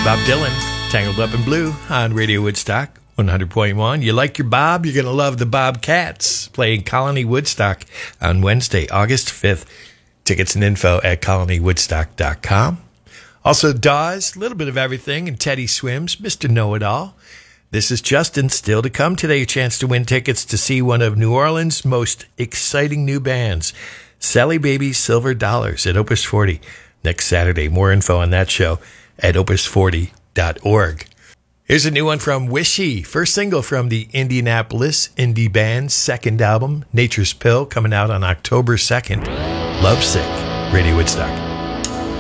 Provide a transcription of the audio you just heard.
Bob Dylan, Tangled Up in Blue on Radio Woodstock 100.1. You like your Bob? You're going to love the Bobcats playing Colony Woodstock on Wednesday, August 5th. Tickets and info at colonywoodstock.com. Also, Dawes, a little bit of everything, and Teddy Swims, Mr. Know-It-All. This is Justin. Still to come today, a chance to win tickets to see one of New Orleans' most exciting new bands, Sally Baby's Silver Dollars at Opus 40 next Saturday. More info on that show at opus40.org. Here's a new one from Wishy, first single from the Indianapolis indie band's second album, Nature's Pill, coming out on October 2nd. Lovesick, Radio Woodstock.